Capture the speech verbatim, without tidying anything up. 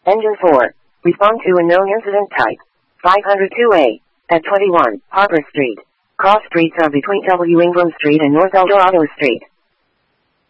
Engine four. Respond to unknown incident type. five oh two A. At twenty-one, Harper Street. Cross streets are between W. Ingram Street and North Eldorado Street.